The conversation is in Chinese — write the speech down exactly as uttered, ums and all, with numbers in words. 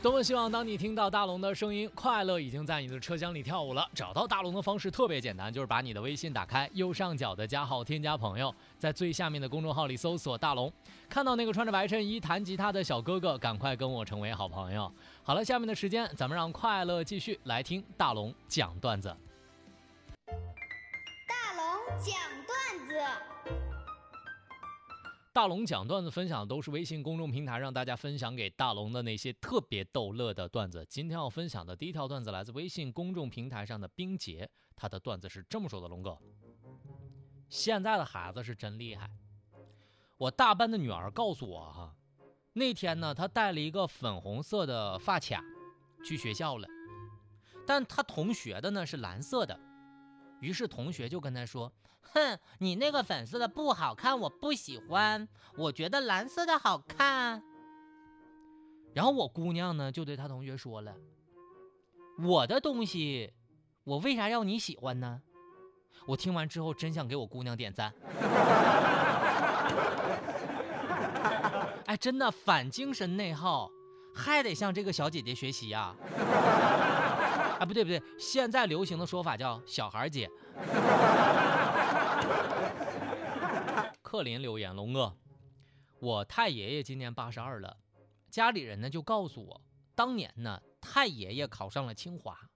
多么希望当你听到大龙的声音，快乐已经在你的车厢里跳舞了。找到大龙的方式特别简单，就是把你的微信打开，右上角的加号添加朋友，在最下面的公众号里搜索大龙，看到那个穿着白衬衣弹吉他的小哥哥，赶快跟我成为好朋友。好了，下面的时间咱们让快乐继续来听大龙讲段子。 大龙讲段子。 大龙讲段子分享的都是微信公众平台让大家分享给大龙的那些特别逗乐的段子。今天要分享的第一条段子来自微信公众平台上的冰洁，他的段子是这么说的：龙哥，现在的孩子是真厉害。我大班的女儿告诉我哈，那天呢，她带了一个粉红色的发卡去学校了，但她同学的呢是蓝色的。于是同学就跟他说， 哼，你那个粉色的不好看，我不喜欢，我觉得蓝色的好看。 然后我姑娘呢就对她同学说了，我的东西我为啥要你喜欢呢？我听完之后真想给我姑娘点赞。哎，真的反精神内耗，还得向这个小姐姐学习呀、啊。啊，不对不对，现在流行的说法叫小孩姐。克林留言，龙哥，我太爷爷今年八十二了，家里人呢就告诉我，当年呢太爷爷考上了清华，